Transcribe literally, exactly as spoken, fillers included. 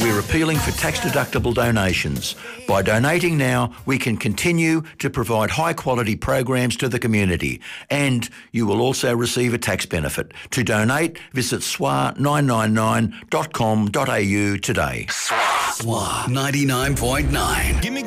We're appealing for tax-deductible donations. By donating now, we can continue to provide high-quality programs to the community, and you will also receive a tax benefit. To donate, visit S W A nine nine nine dot com dot a u today. S W A ninety-nine point nine.